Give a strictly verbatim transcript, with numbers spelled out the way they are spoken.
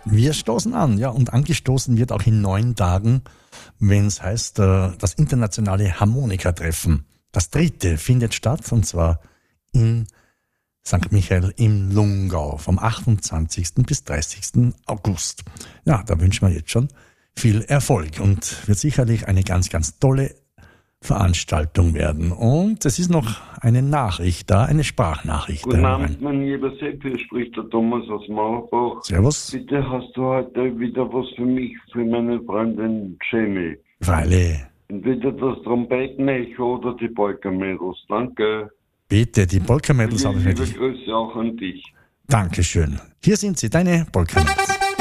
Wir stoßen an, ja, und angestoßen wird auch in neun Tagen, wenn es heißt, das internationale Harmonikatreffen. Das dritte findet statt, und zwar in Sankt Michael im Lungau vom achtundzwanzigsten bis dreißigsten August. Ja, da wünschen wir jetzt schon viel Erfolg und wird sicherlich eine ganz, ganz tolle Veranstaltung werden. Und es ist noch eine Nachricht da, eine Sprachnachricht. Guten Abend, mein lieber Sepp, hier spricht der Thomas aus Mauerbach. Servus. Bitte hast du heute wieder was für mich, für meine Freundin Jamie. Freilich. Entweder das Trompeten-Echo oder die Polka-Mädels. Danke. Bitte, die Polka-Mädels habe ich Liebe wirklich. Grüße auch an dich. Dankeschön. Hier sind sie, deine Polka-Mädels.